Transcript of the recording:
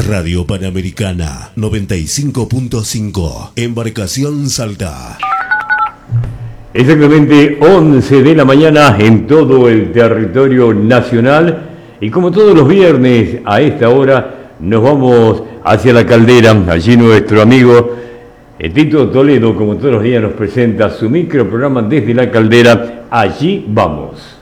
Radio Panamericana 95.5, Embarcación Salta. Exactamente 11 de la mañana en todo el territorio nacional, y como todos los viernes a esta hora nos vamos hacia la Caldera. Allí nuestro amigo Tito Toledo, como todos los días, nos presenta su microprograma desde la Caldera. Allí vamos.